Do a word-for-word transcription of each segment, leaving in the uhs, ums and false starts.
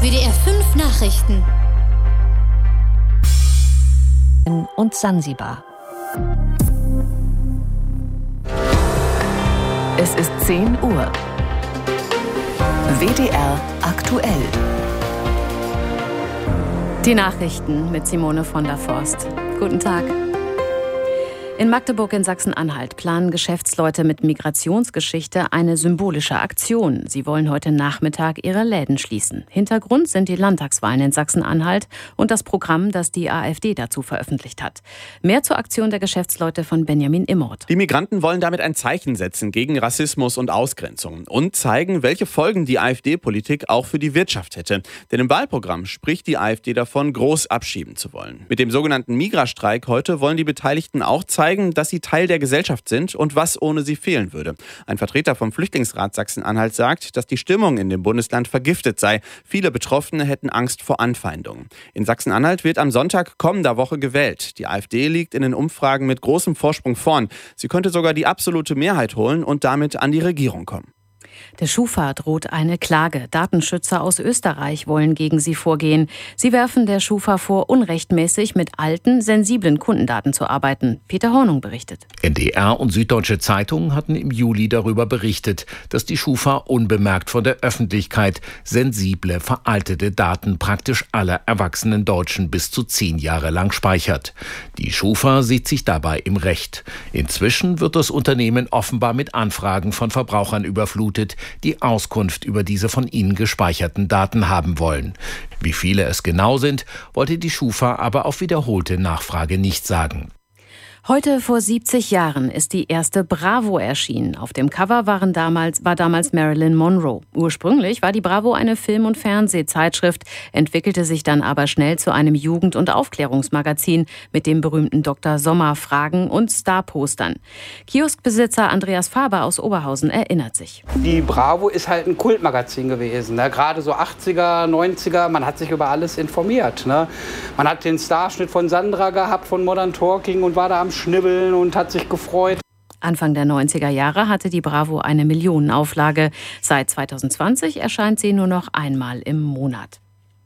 W D R fünf Nachrichten und Sansibar. Es ist zehn Uhr. W D R aktuell. Die Nachrichten mit Simone von der Forst. Guten Tag. In Magdeburg in Sachsen-Anhalt planen Geschäftsleute mit Migrationsgeschichte eine symbolische Aktion. Sie wollen heute Nachmittag ihre Läden schließen. Hintergrund sind die Landtagswahlen in Sachsen-Anhalt und das Programm, das die AfD dazu veröffentlicht hat. Mehr zur Aktion der Geschäftsleute von Benjamin Immort. Die Migranten wollen damit ein Zeichen setzen gegen Rassismus und Ausgrenzung und zeigen, welche Folgen die AfD-Politik auch für die Wirtschaft hätte. Denn im Wahlprogramm spricht die AfD davon, groß abschieben zu wollen. Mit dem sogenannten Migrastreik heute wollen die Beteiligten auch zeigen, dass sie Teil der Gesellschaft sind und was ohne sie fehlen würde. Ein Vertreter vom Flüchtlingsrat Sachsen-Anhalt sagt, dass die Stimmung in dem Bundesland vergiftet sei. Viele Betroffene hätten Angst vor Anfeindungen. In Sachsen-Anhalt wird am Sonntag kommender Woche gewählt. Die AfD liegt in den Umfragen mit großem Vorsprung vorn. Sie könnte sogar die absolute Mehrheit holen und damit an die Regierung kommen. Der Schufa droht eine Klage. Datenschützer aus Österreich wollen gegen sie vorgehen. Sie werfen der Schufa vor, unrechtmäßig mit alten, sensiblen Kundendaten zu arbeiten. Peter Hornung berichtet. N D R und Süddeutsche Zeitung hatten im Juli darüber berichtet, dass die Schufa unbemerkt von der Öffentlichkeit sensible, veraltete Daten praktisch aller erwachsenen Deutschen bis zu zehn Jahre lang speichert. Die Schufa sieht sich dabei im Recht. Inzwischen wird das Unternehmen offenbar mit Anfragen von Verbrauchern überflutet, die Auskunft über diese von ihnen gespeicherten Daten haben wollen. Wie viele es genau sind, wollte die Schufa aber auf wiederholte Nachfrage nicht sagen. Heute vor siebzig Jahren ist die erste Bravo erschienen. Auf dem Cover waren damals, war damals Marilyn Monroe. Ursprünglich war die Bravo eine Film- und Fernsehzeitschrift, entwickelte sich dann aber schnell zu einem Jugend- und Aufklärungsmagazin mit dem berühmten Doktor Sommer-Fragen und Star-Postern. Kioskbesitzer Andreas Faber aus Oberhausen erinnert sich. Die Bravo ist halt ein Kultmagazin gewesen. Ne? Gerade so achtziger, neunziger, man hat sich über alles informiert. Ne? Man hat den Starschnitt von Sandra gehabt, von Modern Talking und war da am Schnibbeln und hat sich gefreut. Anfang der neunziger Jahre hatte die Bravo eine Millionenauflage. Seit zwanzig zwanzig erscheint sie nur noch einmal im Monat.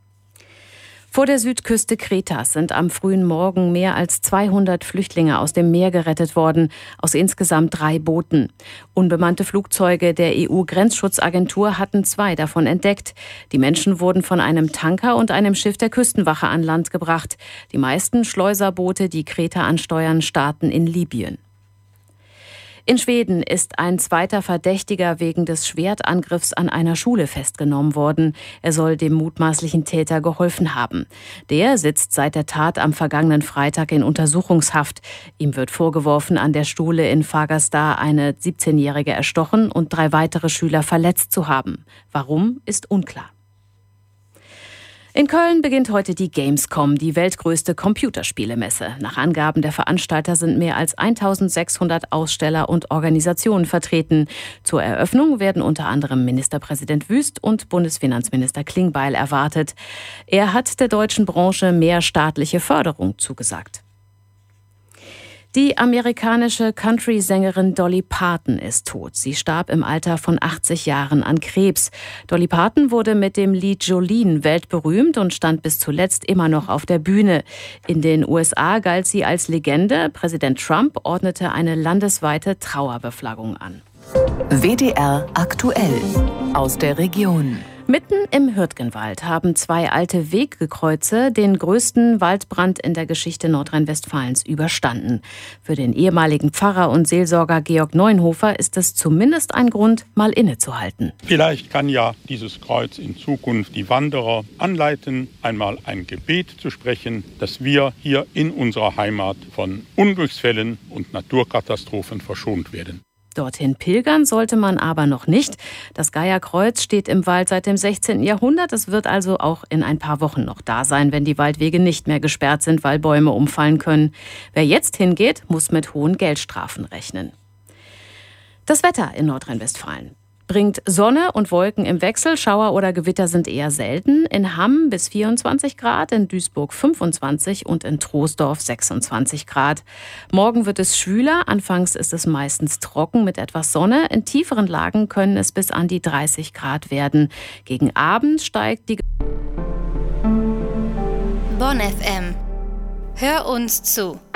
Vor der Südküste Kretas sind am frühen Morgen mehr als zweihundert Flüchtlinge aus dem Meer gerettet worden, aus insgesamt drei Booten. Unbemannte Flugzeuge der E U-Grenzschutzagentur hatten zwei davon entdeckt. Die Menschen wurden von einem Tanker und einem Schiff der Küstenwache an Land gebracht. Die meisten Schleuserboote, die Kreta ansteuern, starten in Libyen. In Schweden ist ein zweiter Verdächtiger wegen des Schwertangriffs an einer Schule festgenommen worden. Er soll dem mutmaßlichen Täter geholfen haben. Der sitzt seit der Tat am vergangenen Freitag in Untersuchungshaft. Ihm wird vorgeworfen, an der Schule in Fagersta eine siebzehnjährige erstochen und drei weitere Schüler verletzt zu haben. Warum, ist unklar. In Köln beginnt heute die Gamescom, die weltgrößte Computerspielemesse. Nach Angaben der Veranstalter sind mehr als eintausendsechshundert Aussteller und Organisationen vertreten. Zur Eröffnung werden unter anderem Ministerpräsident Wüst und Bundesfinanzminister Klingbeil erwartet. Er hat der deutschen Branche mehr staatliche Förderung zugesagt. Die amerikanische Country-Sängerin Dolly Parton ist tot. Sie starb im Alter von achtzig Jahren an Krebs. Dolly Parton wurde mit dem Lied Jolene weltberühmt und stand bis zuletzt immer noch auf der Bühne. In den U S A galt sie als Legende. Präsident Trump ordnete eine landesweite Trauerbeflaggung an. W D R aktuell aus der Region. Mitten im Hürtgenwald haben zwei alte Weggekreuze den größten Waldbrand in der Geschichte Nordrhein-Westfalens überstanden. Für den ehemaligen Pfarrer und Seelsorger Georg Neuenhofer ist es zumindest ein Grund, mal innezuhalten. Vielleicht kann ja dieses Kreuz in Zukunft die Wanderer anleiten, einmal ein Gebet zu sprechen, dass wir hier in unserer Heimat von Unglücksfällen und Naturkatastrophen verschont werden. Dorthin pilgern sollte man aber noch nicht. Das Geierkreuz steht im Wald seit dem sechzehnten Jahrhundert. Es wird also auch in ein paar Wochen noch da sein, wenn die Waldwege nicht mehr gesperrt sind, weil Bäume umfallen können. Wer jetzt hingeht, muss mit hohen Geldstrafen rechnen. Das Wetter in Nordrhein-Westfalen bringt Sonne und Wolken im Wechsel. Schauer oder Gewitter sind eher selten. In Hamm bis vierundzwanzig Grad, in Duisburg fünfundzwanzig und in Troisdorf sechsundzwanzig Grad. Morgen wird es schwüler. Anfangs ist es meistens trocken mit etwas Sonne. In tieferen Lagen können es bis an die dreißig Grad werden. Gegen Abend steigt die Bonn F M. Hör uns zu.